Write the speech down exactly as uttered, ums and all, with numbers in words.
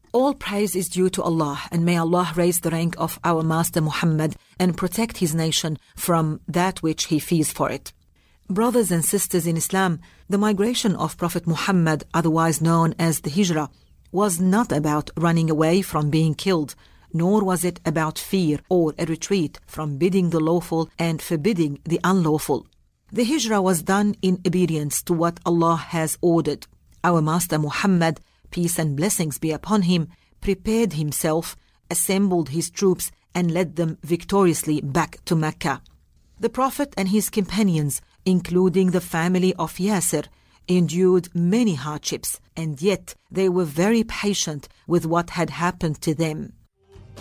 All praise is due to Allah, and may Allah raise the rank of our Master Muhammad and protect his nation from that which he fears for it. Brothers and sisters in Islam, the migration of Prophet Muhammad, otherwise known as the Hijrah, was not about running away from being killed, nor was it about fear or a retreat from bidding the lawful and forbidding the unlawful. The Hijrah was done in obedience to what Allah has ordered. Our Master Muhammad, peace and blessings be upon him, prepared himself, assembled his troops, and led them victoriously back to Mecca. The Prophet and his companions, including the family of Yasir, endured many hardships, and yet they were very patient with what had happened to them.